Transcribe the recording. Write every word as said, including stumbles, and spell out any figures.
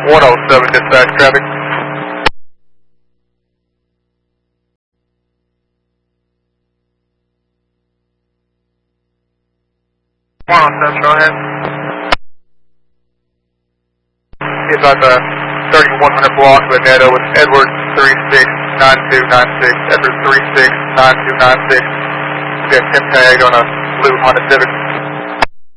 one oh seven dispatch traffic. one oh seven, go ahead. It's about the thirty-one hundred block of Veneto with Edward three six nine two nine six, Edward three six nine two nine six. We got Tim tagged on a blue Honda Civic.